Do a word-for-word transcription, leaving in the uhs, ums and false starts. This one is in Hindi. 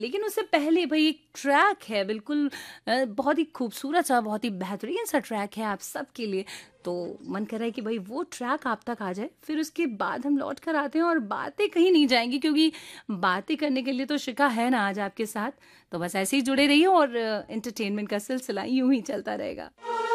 लेकिन उससे पहले भई एक ट्रैक है बिल्कुल अ, बहुत ही खूबसूरत सा, बहुत ही बेहतरीन सा ट्रैक है आप सबके लिए। तो मन कर रहा है कि भई वो ट्रैक आप तक आ जाए, फिर उसके बाद हम लौट कर आते हैं और बातें कहीं नहीं जाएँगी क्योंकि बातें करने के लिए तो शिखा है ना आज आपके साथ। तो बस ऐसे ही जुड़े रहिए और एंटरटेनमेंट का सिलसिला यूँ ही चलता रहेगा।